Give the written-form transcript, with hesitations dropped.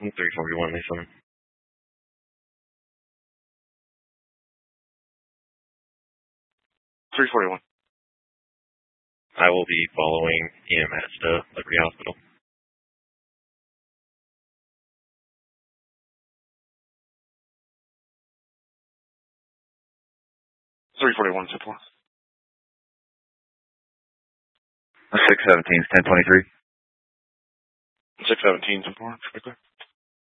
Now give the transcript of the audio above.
341, Lisa. 341. I will be following EMS to Liberty Hospital. 341, support. 617, 1023. 617, support, quickly.